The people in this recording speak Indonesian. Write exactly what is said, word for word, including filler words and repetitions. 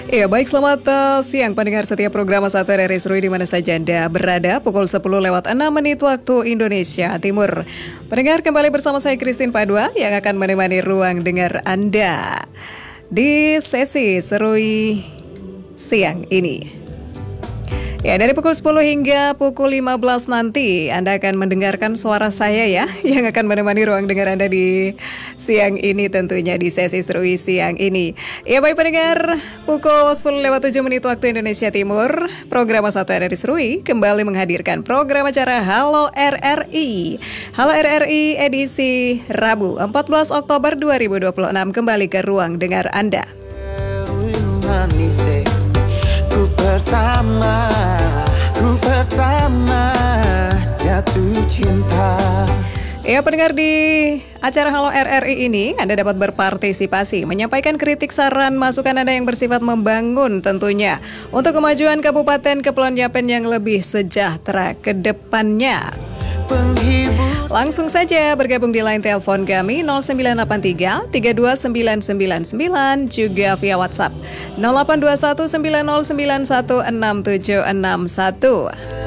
Ya baik, selamat uh, siang pendengar setiap program satu R R I Serui di mana saja Anda berada. Pukul sepuluh lewat enam menit waktu Indonesia Timur. Pendengar, kembali bersama saya Christine Padua yang akan menemani ruang dengar Anda di sesi Serui siang ini. Ya, dari pukul sepuluh hingga pukul lima belas nanti Anda akan mendengarkan suara saya ya, yang akan menemani ruang dengar Anda di siang ini, tentunya di sesi Serui siang ini. Ya baik pendengar, pukul sepuluh lewat tujuh menit waktu Indonesia Timur, program satu R R I Serui kembali menghadirkan program acara Halo R R I. Halo R R I edisi Rabu empat belas Oktober dua ribu dua puluh enam kembali ke ruang dengar Anda. Ku pertama, ku pertama jatuh cinta. Ya pendengar, di acara Halo R R I ini Anda dapat berpartisipasi, menyampaikan kritik, saran, masukan Anda yang bersifat membangun tentunya untuk kemajuan Kabupaten Kepulauan Yapen yang lebih sejahtera ke depannya. Langsung saja bergabung di line telepon kami nol sembilan delapan tiga tiga dua sembilan sembilan sembilan, juga via WhatsApp nol delapan dua satu sembilan nol sembilan satu enam tujuh enam satu.